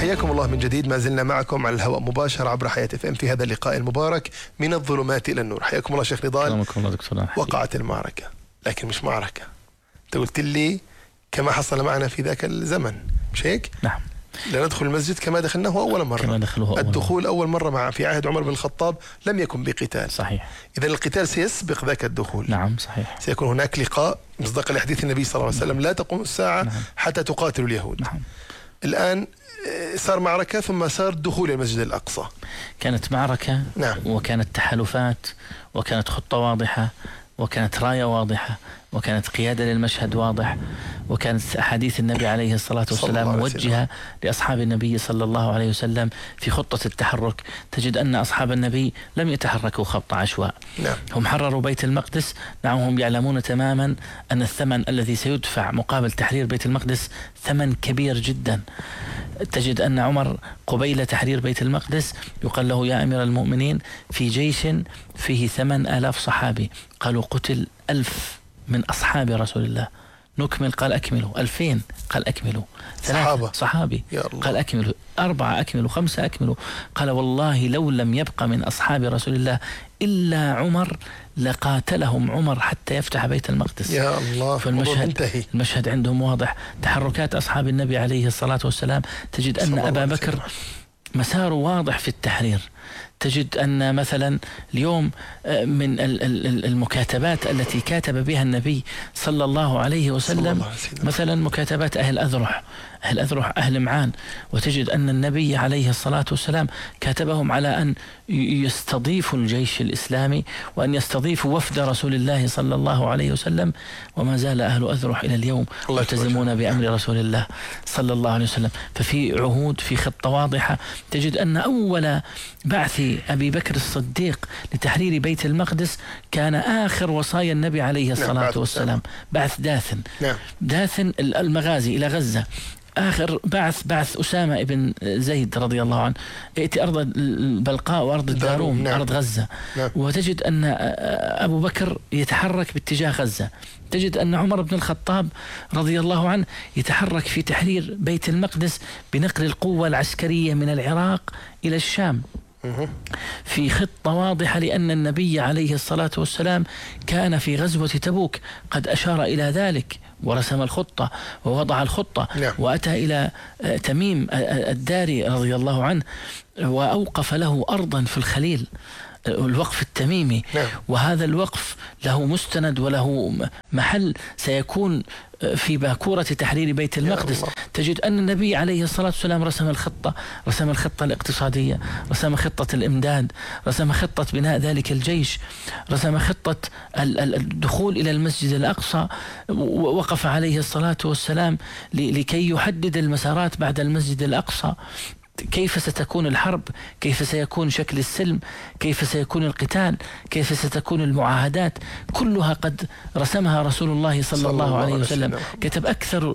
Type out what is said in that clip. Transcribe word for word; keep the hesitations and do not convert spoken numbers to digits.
حياكم الله من جديد. ما زلنا معكم على الهواء مباشر عبر حياة اف ام في هذا اللقاء المبارك من الظلمات إلى النور. حياكم الله شيخ نضال. سلامكم الله دكتور. وقعت المعركة، لكن مش معركة. أنت قلت لي كما حصل معنا في ذاك الزمن، مش هيك؟ نعم. لا ندخل المسجد كما دخلناه أول مرة. كما دخلوه أول الدخول أول مرة مع في عهد عمر بن الخطاب لم يكن بقتال. صحيح. إذا القتال سيسبق ذاك الدخول. نعم صحيح. سيكون هناك لقاء مصداقا لحديث النبي صلى الله عليه وسلم: لا تقوم الساعة نعم. حتى تقاتلوا اليهود. نعم. الآن صار معركة ثم صار دخول المسجد الأقصى. كانت معركة. نعم. وكانت تحالفات وكانت خطة واضحة وكانت راية واضحة وكانت قيادة للمشهد واضح وكانت أحاديث النبي عليه الصلاة والسلام موجهة لأصحاب النبي صلى الله عليه وسلم في خطة التحرك. تجد أن أصحاب النبي لم يتحركوا خط عشواء. نعم. هم حرروا بيت المقدس. نعم. هم يعلمون تماما أن الثمن الذي سيدفع مقابل تحرير بيت المقدس ثمن كبير جدا. تجد أن عمر قبيل تحرير بيت المقدس يقال له: يا أمير المؤمنين، في جيش فيه ثمان آلاف صحابي، قالوا قتل ألف من أصحاب رسول الله. نكمل، قال أكملوا. ألفين، قال أكملوا. ثلاثة صحابي، قال أكملوا. أربعة أكملوا. خمسة أكملوا. قال: والله لو لم يبق من أصحاب رسول الله إلا عمر لقاتلهم عمر حتى يفتح بيت المقدس. يا الله. فالمشهد المشهد عندهم واضح. تحركات أصحاب النبي عليه الصلاة والسلام، تجد أن أبا بكر مساره واضح في التحرير. تجد أن مثلا اليوم من المكاتبات التي كاتب بها النبي صلى الله عليه وسلم مثلا مكاتبات أهل أذرح أهل أذرح أهل معان، وتجد أن النبي عليه الصلاة والسلام كاتبهم على أن يستضيفوا الجيش الإسلامي وأن يستضيفوا وفد رسول الله صلى الله عليه وسلم. وما زال أهل أذرح إلى اليوم يلتزمون بأمر رسول الله صلى الله عليه وسلم. ففي عهود، في خطة واضحة. تجد أن أول بعث أبي بكر الصديق لتحرير بيت المقدس كان آخر وصايا النبي عليه الصلاة والسلام، بعث داثن. نعم. داثن المغازي إلى غزة. آخر بعث بعث أسامة بن زيد رضي الله عنه، ائتي أرض البلقاء وأرض الداروم. نعم. أرض غزة. نعم. وتجد أن أبو بكر يتحرك باتجاه غزة. تجد أن عمر بن الخطاب رضي الله عنه يتحرك في تحرير بيت المقدس بنقل القوة العسكرية من العراق إلى الشام في خطة واضحة، لأن النبي عليه الصلاة والسلام كان في غزوة تبوك قد أشار إلى ذلك ورسم الخطة ووضع الخطة. نعم. وأتى إلى تميم الداري رضي الله عنه وأوقف له أرضا في الخليل، الوقف التميمي. نعم. وهذا الوقف له مستند وله محل سيكون في باكورة تحرير بيت المقدس. تجد أن النبي عليه الصلاة والسلام رسم الخطة، رسم الخطة الاقتصادية، رسم خطة الإمداد، رسم خطة بناء ذلك الجيش، رسم خطة الدخول إلى المسجد الأقصى. وقف عليه الصلاة والسلام لكي يحدد المسارات بعد المسجد الأقصى. كيف ستكون الحرب، كيف سيكون شكل السلم، كيف سيكون القتال، كيف ستكون المعاهدات، كلها قد رسمها رسول الله صلى الله عليه وسلم. كتب أكثر